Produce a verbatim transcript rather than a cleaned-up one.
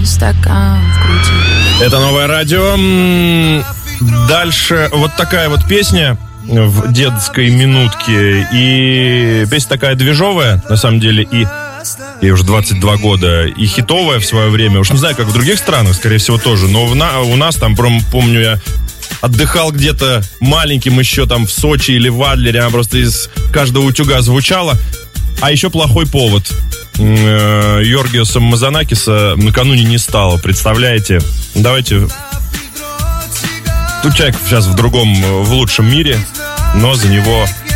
стакан в груди. Это Новое радио. Дальше вот такая вот песня в детской минутке. И песня такая движовая, на самом деле, и ей уже двадцать два года, и хитовая в свое время. Уж не знаю, как в других странах, скорее всего, тоже. Но в на, у нас там, помню, я отдыхал где-то маленьким еще там в Сочи или в Адлере. Она просто из каждого утюга звучала. А еще плохой повод. Йоргиоса Мазанакиса накануне не стало, представляете? Давайте... Тут человек сейчас в другом, в лучшем мире, но за него